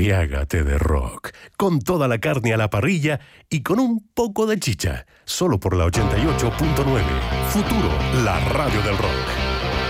Embriágate de rock, con toda la carne a la parrilla y con un poco de chicha, solo por la 88.9. Futuro, la radio del rock.